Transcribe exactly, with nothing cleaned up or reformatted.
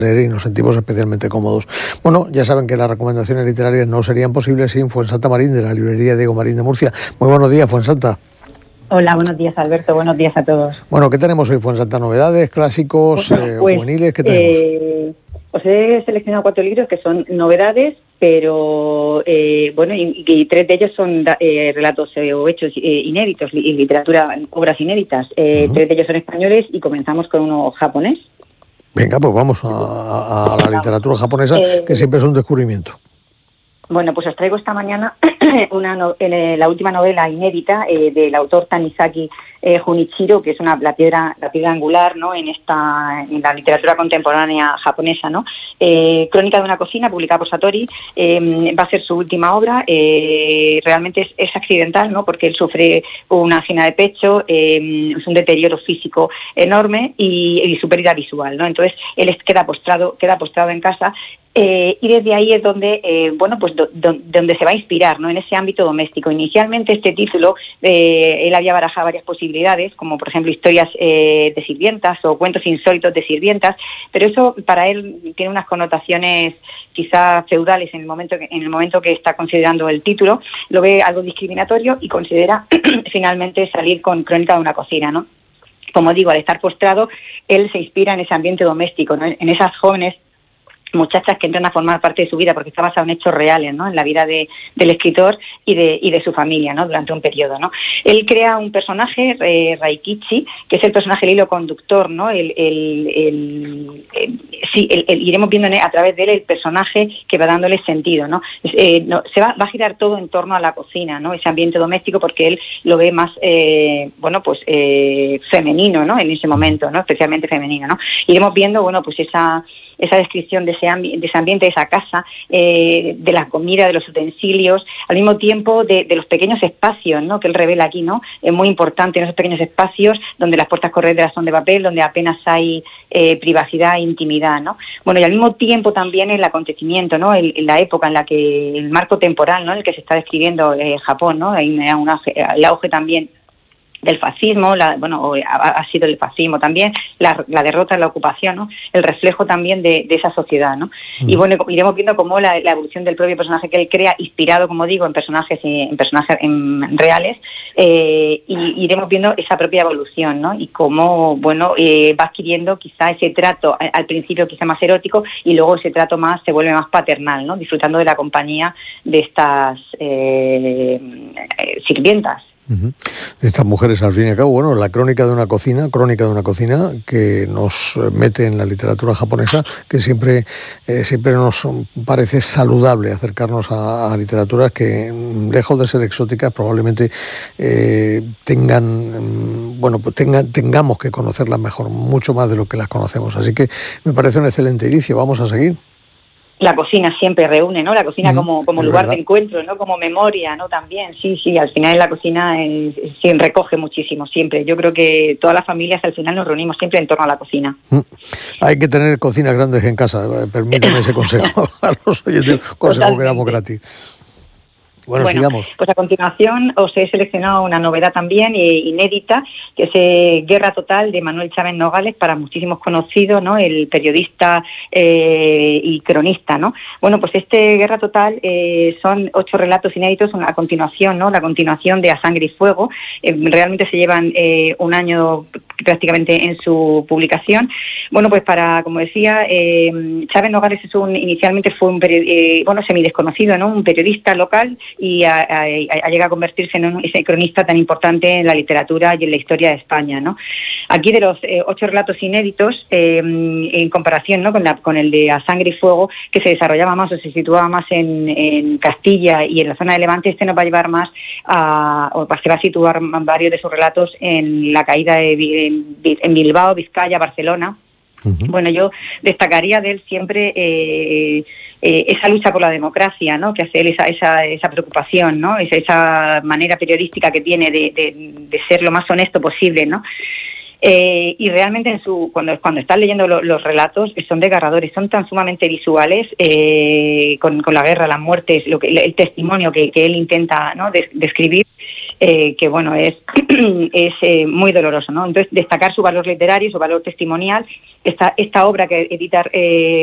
y nos sentimos especialmente cómodos. Bueno, ya saben que las recomendaciones literarias no serían posibles sin Fuensanta Marín, de la librería Diego Marín de Murcia. Muy buenos días, Fuensanta. Hola, buenos días, Alberto. Buenos días a todos. Bueno, ¿qué tenemos hoy, Fuensanta? ¿Novedades, clásicos, Bueno, eh, pues, juveniles? ¿Qué tenemos? Eh, os he seleccionado cuatro libros que son novedades, pero eh, bueno, y, y tres de ellos son eh, relatos eh, o hechos eh, inéditos, y literatura, obras inéditas. Eh, uh-huh. Tres de ellos son españoles y comenzamos con uno japonés. Venga, pues vamos a, a la literatura japonesa, eh, que siempre es un descubrimiento. Bueno, pues os traigo esta mañana una no, eh, la última novela inédita eh, del autor Tanizaki eh, Junichiro, que es una la piedra la piedra angular, ¿no?, en esta en la literatura contemporánea japonesa, ¿no? Eh, Crónica de una cocina, publicada por Satori, eh, va a ser su última obra. Eh, realmente es, es accidental, ¿no?, porque él sufre una angina de pecho, eh, es un deterioro físico enorme y, y su pérdida visual, ¿no? Entonces él queda postrado queda postrado en casa. Eh, y desde ahí es donde, eh, bueno, pues do, do, donde se va a inspirar, ¿no?, en ese ámbito doméstico. Inicialmente este título, eh, él había barajado varias posibilidades, como por ejemplo historias eh, de sirvientas o cuentos insólitos de sirvientas, pero eso para él tiene unas connotaciones quizá feudales en el momento que, en el momento que está considerando el título, lo ve algo discriminatorio y considera finalmente salir con Crónica de una cocina, ¿no? Como digo, al estar postrado, él se inspira en ese ambiente doméstico, ¿no?, en esas jóvenes muchachas que entran a formar parte de su vida, porque está basado en hechos reales, ¿no?, en la vida de, del escritor y de, y de su familia, ¿no?, durante un periodo, ¿no? Él crea un personaje, eh, Raikichi, que es el personaje, el hilo conductor, ¿no? El, el, el, el, sí, el, el, iremos viendo a través de él el personaje que va dándole sentido, ¿no? Eh, no se va, va a girar todo en torno a la cocina, ¿no?, ese ambiente doméstico, porque él lo ve más, eh, bueno, pues eh, femenino, ¿no?, en ese momento, ¿no?, especialmente femenino, ¿no? Iremos viendo, bueno, pues esa esa descripción de ese, ambi- de ese ambiente, de esa casa, eh, de la comida, de los utensilios, al mismo tiempo de, de los pequeños espacios, ¿no?, que él revela aquí, ¿no? Es muy importante en esos pequeños espacios donde las puertas correderas son de papel, donde apenas hay eh, privacidad e intimidad, ¿no? Bueno, y al mismo tiempo también el acontecimiento, ¿no?, el, la época en la que, el marco temporal, ¿no?, en el que se está describiendo eh, Japón, ¿no? Hay un auge, el auge también del fascismo, la, bueno, ha, ha sido el fascismo también, la, la derrota, la ocupación, ¿no?, el reflejo también de, de esa sociedad, ¿no? Mm. Y bueno, iremos viendo cómo la, la evolución del propio personaje que él crea, inspirado, como digo, en personajes en personajes en, reales, eh, y iremos viendo esa propia evolución, ¿no?, y cómo, bueno, eh, va adquiriendo quizá ese trato, al principio quizá más erótico, y luego ese trato más se vuelve más paternal, ¿no?, disfrutando de la compañía de estas eh, sirvientas. Uh-huh. De estas mujeres, al fin y al cabo, bueno, la crónica de una cocina, crónica de una cocina que nos mete en la literatura japonesa, que siempre, eh, siempre nos parece saludable acercarnos a, a literaturas que, lejos de ser exóticas, probablemente eh, tengan, bueno, pues tengan, tengamos que conocerlas mejor, mucho más de lo que las conocemos. Así que me parece un excelente inicio. Vamos a seguir. La cocina siempre reúne, ¿no? La cocina mm, como, como lugar verdad. de encuentro, ¿no? Como memoria, ¿no? También, sí, sí, al final la cocina es, es, sí, recoge muchísimo, siempre. Yo creo que todas las familias al final nos reunimos siempre en torno a la cocina. Mm. Hay que tener cocinas grandes en casa, permíteme ese consejo a los oyentes, consejo que damos gratis. Bueno, bueno, sigamos. Pues a continuación os he seleccionado una novedad también eh, inédita, que es eh, Guerra Total, de Manuel Chávez Nogales, para muchísimos conocido, ¿no?, el periodista eh, y cronista, ¿no? Bueno, pues este Guerra Total eh, son ocho relatos inéditos, a continuación, ¿no?, la continuación de A Sangre y Fuego. Eh, realmente se llevan eh, un año prácticamente en su publicación. Bueno, pues para, como decía, eh, Chávez Nogales es un, inicialmente fue un period- eh, bueno, semidesconocido, ¿no?, un periodista local, y ha, ha, ha llegado a convertirse en un ese cronista tan importante en la literatura y en la historia de España, ¿no? Aquí, de los eh, ocho relatos inéditos, eh, en comparación, ¿no?, con, la, con el de A Sangre y Fuego, que se desarrollaba más o se situaba más en, en Castilla y en la zona de Levante, este nos va a llevar más a, o se va a situar varios de sus relatos en la caída de en, en Bilbao, Vizcaya, Barcelona. Uh-huh. Bueno, yo destacaría de él siempre eh, eh, esa lucha por la democracia, ¿no?, que hace él, esa, esa, esa preocupación, ¿no?, esa, esa manera periodística que tiene de, de, de ser lo más honesto posible, ¿no? Eh, y realmente en su cuando cuando estás leyendo lo, los relatos son desgarradores, son tan sumamente visuales, eh, con, con la guerra, las muertes, lo que, el testimonio que, que él intenta, ¿no?, de, describir. eh, que bueno, es, es eh, muy doloroso, ¿no? Entonces, destacar su valor literario, su valor testimonial, esta, esta obra que edita eh,